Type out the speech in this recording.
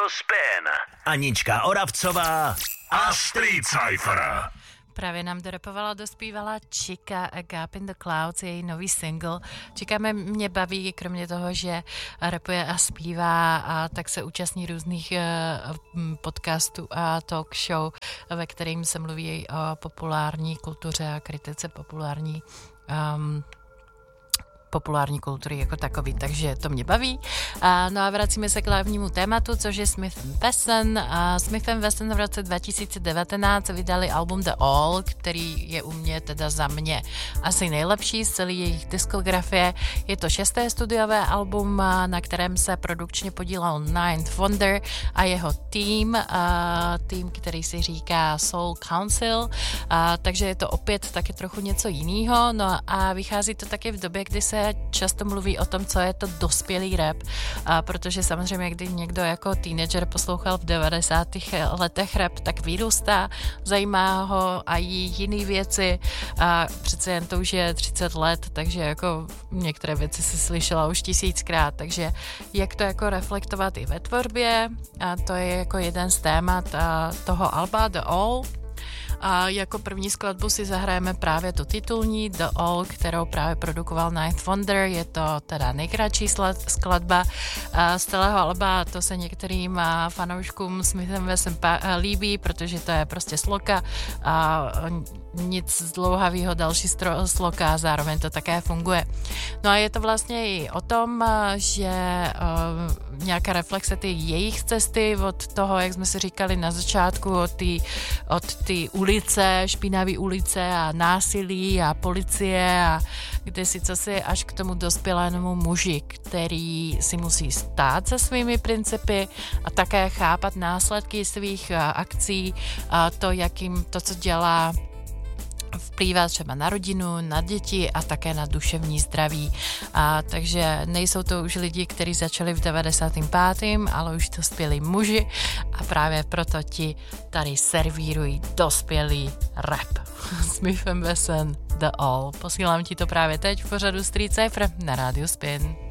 Spin. Anička Oravcová a Street Cypher. Právě nám dorapovala, dospívala Chica A Gap in the Clouds, její nový single. Chica mě baví, kromě toho, že rapuje a zpívá, a tak se účastní různých podcastů a talk show, ve kterým se mluví o populární kultuře a kritice populární kultury jako takový, takže to mě baví. No a vracíme se k hlavnímu tématu, což je Smith & Wesson. Smith & Wesson v roce 2019 vydali album The All, který je u mě, teda za mě, asi nejlepší z celé jejich diskografie. Je to 6. studiové album, na kterém se produkčně podílel Ninth Wonder a jeho tým, který si říká Soul Council, takže je to opět taky trochu něco jiného. No a vychází to taky v době, kdy se často mluví o tom, co je to dospělý rap, protože samozřejmě, když někdo jako teenager poslouchal v 90. letech rap, tak vyrůstá, zajímá ho a jí jiný věci, a přece jen to už je 30 let, takže jako některé věci si slyšela už 1000krát, takže jak to jako reflektovat i ve tvorbě, a to je jako jeden z témat toho alba The All. A jako první skladbu si zahrajeme právě tu titulní The All, kterou právě produkoval Ninth Wonder. Je to teda nejkratší skladba z celého alba. To se některým fanouškům Smith & Wesson líbí, protože to je prostě sloka a nic dlouhavého, další sloka a zároveň to také funguje. No a je to vlastně i o tom, že nějaká reflexe ty jejich cesty od toho, jak jsme si říkali na začátku, od ty ulice, špinavé ulice a násilí a policie a kde si co si až k tomu dospělému muži, který si musí stát se svými principy a také chápat následky svých akcí a to, co dělá, vplývá třeba na rodinu, na děti a také na duševní zdraví. Takže nejsou to už lidi, kteří začali v 95., ale už dospělí muži a právě proto ti tady servírují dospělý rap. Smith & Wesson The All. Posílám ti to právě teď v pořadu Street Cypher na rádiu Spin.